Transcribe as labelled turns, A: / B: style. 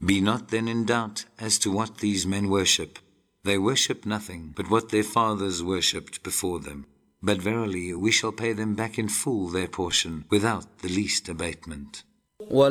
A: Be not then in doubt as to what these men worship. They worship nothing but what their fathers worshipped before them. But verily we shall pay them back in full their portion, without the least abatement.